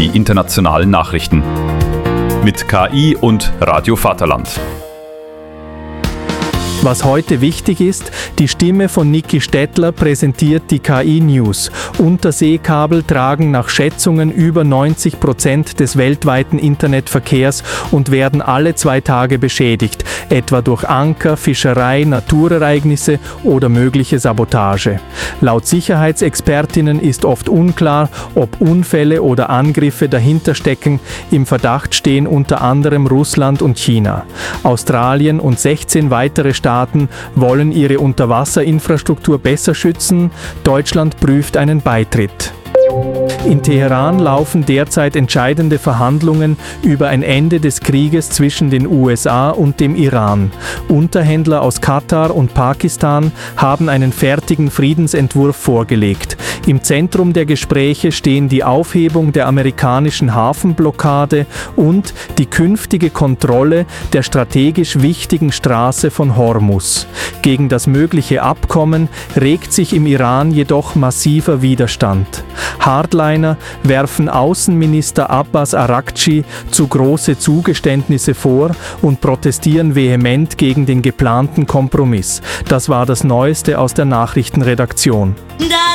die internationalen Nachrichten. Mit KI und Radio Vaterland. Was heute wichtig ist, die Stimme von Niki Stettler präsentiert die KI-News. Unterseekabel tragen nach Schätzungen über 90% des weltweiten Internetverkehrs und werden alle 2 Tage beschädigt, etwa durch Anker, Fischerei, Naturereignisse oder mögliche Sabotage. Laut Sicherheitsexpertinnen ist oft unklar, ob Unfälle oder Angriffe dahinter stecken. Im Verdacht stehen unter anderem Russland und China. Australien und 16 weitere Staaten wollen ihre Unterwasserinfrastruktur besser schützen. Deutschland prüft einen Beitritt. In Teheran laufen derzeit entscheidende Verhandlungen über ein Ende des Krieges zwischen den USA und dem Iran. Unterhändler aus Katar und Pakistan haben einen fertigen Friedensentwurf vorgelegt. Im Zentrum der Gespräche stehen die Aufhebung der amerikanischen Hafenblockade und die künftige Kontrolle der strategisch wichtigen Straße von Hormuz. Gegen das mögliche Abkommen regt sich im Iran jedoch massiver Widerstand. Hardliner werfen Außenminister Abbas Araghchi zu große Zugeständnisse vor und protestieren vehement gegen den geplanten Kompromiss. Das war das Neueste aus der Nachrichtenredaktion.